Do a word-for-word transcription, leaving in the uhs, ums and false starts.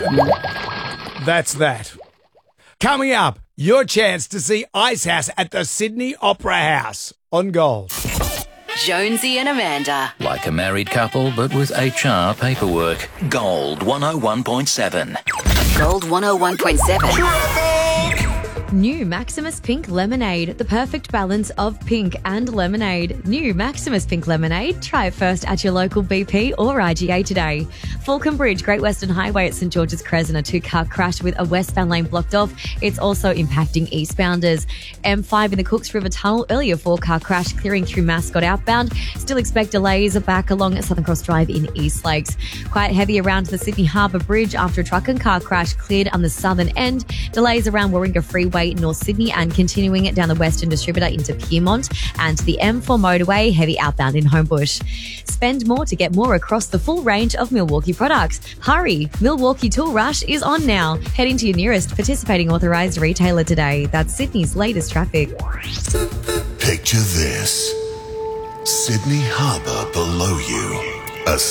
That's that. Coming up, your chance to see Icehouse at the Sydney Opera House on Gold. Jonesy and Amanda. Like a married couple, but with H R paperwork. Gold one oh one point seven. Gold one oh one point seven. New Maximus Pink Lemonade, the perfect balance of pink and lemonade. New Maximus Pink Lemonade. Try it first at your local B P or I G A today. Falcon Bridge, Great Western Highway at St George's Crescent, a two-car crash with a westbound lane blocked off. It's also impacting eastbounders. M five in the Cooks River Tunnel, earlier four-car crash clearing through Mascot outbound. Still expect delays back along Southern Cross Drive in East Lakes. Quite heavy around the Sydney Harbour Bridge after a truck and car crash cleared on the southern end. Delays around Warringah Freeway, North Sydney, and continuing it down the Western Distributor into Pyrmont and the M four motorway, heavy outbound in Homebush. Spend more to get more across the full range of Milwaukee products. Hurry! Milwaukee Tool Rush is on now. Head into your nearest participating authorised retailer today. That's Sydney's latest traffic. Picture this. Sydney Harbour below you. A